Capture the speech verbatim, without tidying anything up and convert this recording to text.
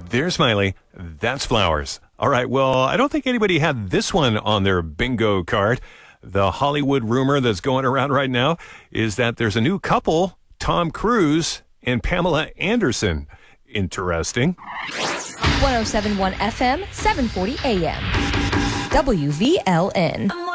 There's Smiley. That's flowers. All right, well, I don't think anybody had this one on their bingo card. The Hollywood rumor that's going around right now is that there's a new couple, Tom Cruise and Pamela Anderson. Interesting. one oh seven point one F M, seven forty A M. W V L N.